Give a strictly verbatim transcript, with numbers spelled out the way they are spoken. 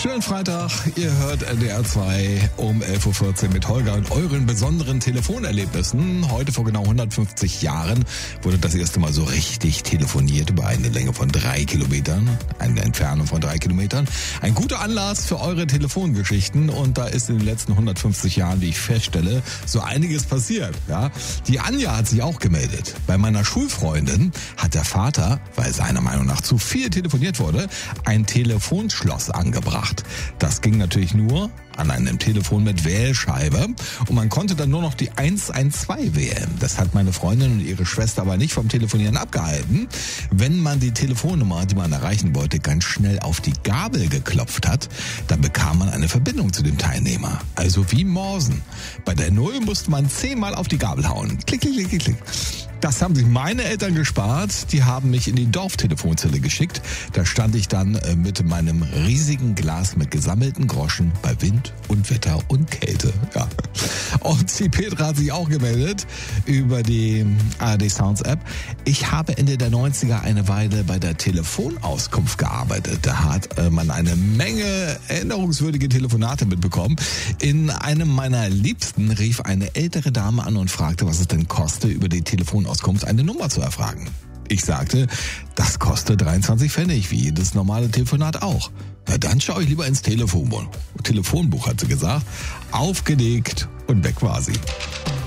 Schönen Freitag, ihr hört N D R zwei um elf Uhr vierzehn mit Holger und euren besonderen Telefonerlebnissen. Heute vor genau hundertfünfzig Jahren wurde das erste Mal so richtig telefoniert über eine Länge von drei Kilometern, eine Entfernung von drei Kilometern. Ein guter Anlass für eure Telefongeschichten und da ist in den letzten hundertfünfzig Jahren, wie ich feststelle, so einiges passiert. Ja? Die Anja hat sich auch gemeldet. Bei meiner Schulfreundin hat der Vater, weil seiner Meinung nach zu viel telefoniert wurde, ein Telefonschloss angebracht. Das ging natürlich nur an einem Telefon mit Wählscheibe und man konnte dann nur noch die eins eins zwei wählen. Das hat meine Freundin und ihre Schwester aber nicht vom Telefonieren abgehalten. Wenn man die Telefonnummer, die man erreichen wollte, ganz schnell auf die Gabel geklopft hat, dann bekam man eine Verbindung zu dem Teilnehmer. Also wie Morsen. Bei der Null musste man zehnmal auf die Gabel hauen. Klick, klick, klick, klick. Das haben sich meine Eltern gespart. Die haben mich in die Dorftelefonzelle geschickt. Da stand ich dann mit meinem riesigen Glas mit gesammelten Groschen bei Wind und Wetter und Kälte. Ja. Und die Petra hat sich auch gemeldet über die A R D Sounds App. Ich habe Ende der neunziger eine Weile bei der Telefonauskunft gearbeitet. Da hat man eine Menge erinnerungswürdige Telefonate mitbekommen. In einem meiner Liebsten rief eine ältere Dame an und fragte, was es denn koste, über die Telefonauskunft eine Nummer zu erfragen. Ich sagte, das kostet dreiundzwanzig Pfennig, wie jedes normale Telefonat auch. Na dann schaue ich lieber ins Telefonbuch. Telefonbuch, hat sie gesagt. Aufgelegt und weg war sie.